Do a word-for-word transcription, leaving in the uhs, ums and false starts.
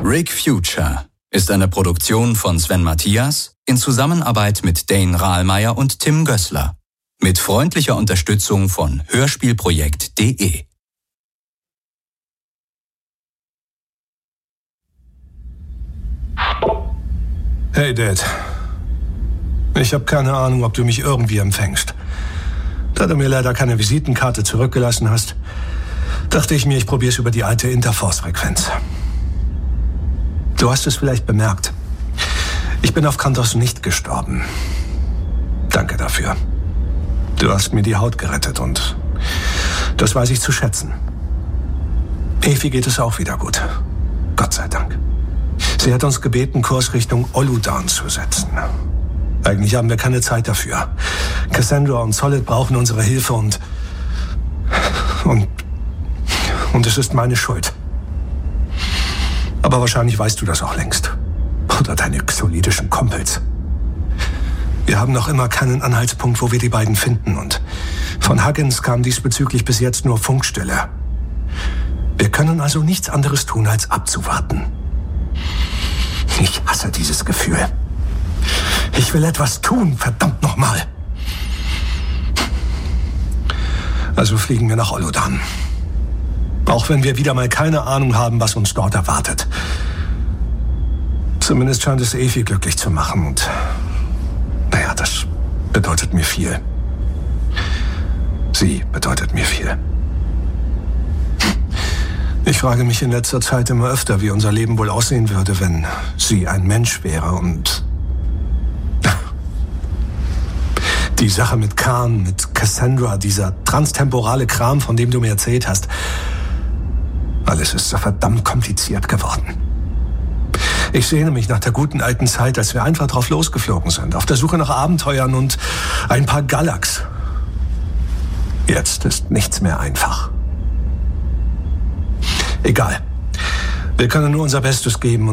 Rig Future ist eine Produktion von Sven Matthias in Zusammenarbeit mit Dane Rahlmeier und Tim Gößler. Mit freundlicher Unterstützung von hörspielprojekt punkt de. Hey Dad. Ich habe keine Ahnung, ob du mich irgendwie empfängst. Da du mir leider keine Visitenkarte zurückgelassen hast, dachte ich mir, ich probiere es über die alte Interforce-Frequenz. Du hast es vielleicht bemerkt. Ich bin auf Kantos nicht gestorben. Danke dafür. Du hast mir die Haut gerettet und das weiß ich zu schätzen. Efi geht es auch wieder gut. Gott sei Dank. Sie hat uns gebeten, Kurs Richtung Oludan zu setzen. Eigentlich haben wir keine Zeit dafür. Cassandra und Solid brauchen unsere Hilfe und... Und... Und es ist meine Schuld. Aber wahrscheinlich weißt du das auch längst. Oder deine xolidischen Kumpels. Wir haben noch immer keinen Anhaltspunkt, wo wir die beiden finden. Und von Huggins kam diesbezüglich bis jetzt nur Funkstille. Wir können also nichts anderes tun, als abzuwarten. Ich hasse dieses Gefühl. Ich will etwas tun, verdammt nochmal. Also fliegen wir nach Oludan. Auch wenn wir wieder mal keine Ahnung haben, was uns dort erwartet. Zumindest scheint es Efi glücklich zu machen und... Naja, das bedeutet mir viel. Sie bedeutet mir viel. Ich frage mich in letzter Zeit immer öfter, wie unser Leben wohl aussehen würde, wenn sie ein Mensch wäre und... Die Sache mit Khan, mit Cassandra, dieser transtemporale Kram, von dem du mir erzählt hast. Alles ist so verdammt kompliziert geworden. Ich sehne mich nach der guten alten Zeit, als wir einfach drauf losgeflogen sind, auf der Suche nach Abenteuern und ein paar Galax. Jetzt ist nichts mehr einfach. Egal. Wir können nur unser Bestes geben und